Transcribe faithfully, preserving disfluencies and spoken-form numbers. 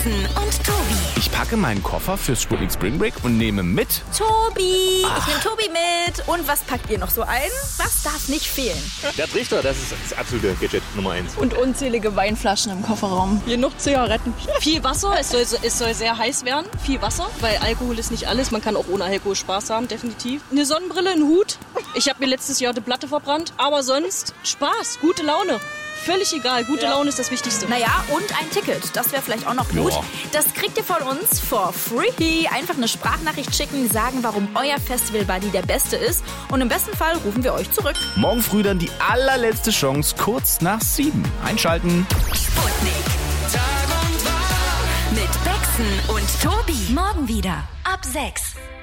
Becksen und Tobi. Ich packe meinen Koffer fürs Sputnik Spring Break und nehme mit... Tobi! Ach. Ich nehme Tobi mit. Und was packt ihr noch so ein? Was darf nicht fehlen? Der Trichter, das ist das absolute Gadget Nummer eins. Und unzählige Weinflaschen im Kofferraum. Genug Zigaretten. Viel Wasser, es soll, es soll sehr heiß werden. Viel Wasser, weil Alkohol ist nicht alles. Man kann auch ohne Alkohol Spaß haben, definitiv. Eine Sonnenbrille, ein Hut. Ich habe mir letztes Jahr die Platte verbrannt. Aber sonst Spaß, gute Laune. Völlig egal, gute ja. Laune ist das Wichtigste. Naja, und ein Ticket, das wäre vielleicht auch noch gut. Ja. Das kriegt ihr von uns for free. Einfach eine Sprachnachricht schicken, sagen, warum euer Festival-Buddy der Beste ist. Und im besten Fall rufen wir euch zurück. Morgen früh dann die allerletzte Chance, kurz nach sieben. Einschalten. Sputnik. Tag und Tag. Mit Becksen und Tobi. Morgen wieder ab sechs.